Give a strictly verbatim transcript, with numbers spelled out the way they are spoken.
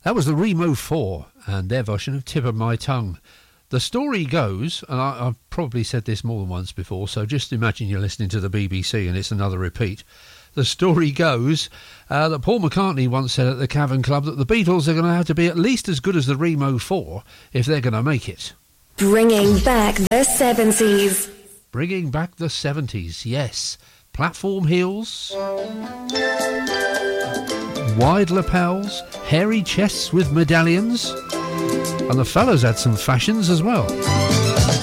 That was the Remo four and their version of Tip of My Tongue. The story goes, and I, I've probably said this more than once before, so just imagine you're listening to the B B C and it's another repeat. The story goes uh, that Paul McCartney once said at the Cavern Club that the Beatles are going to have to be at least as good as the Remo four if they're going to make it. Bringing back the seventies. Bringing back the seventies, yes. Platform heels, wide lapels, hairy chests with medallions, and the fellas had some fashions as well.